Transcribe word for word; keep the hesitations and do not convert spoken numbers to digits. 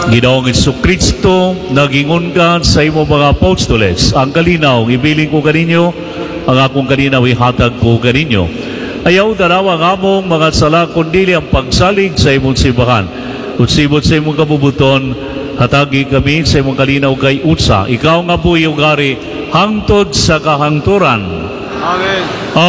Ginoong Jesucristo, nagingon ka sa imo mga apostoles. Ang kalinaw, ibiling ko kaninyo, ang akong kalinaw ihatag ko kaninyo. Ayaw darawa nga mong mga sala, kundili ang pagsalig sa imong simbahan. Utsibot sa imong kabubuton, hatagi kami sa imong kalinaw kay Utsa. Ikaw nga po yung gari, hangtod sa kahangturan. Amen.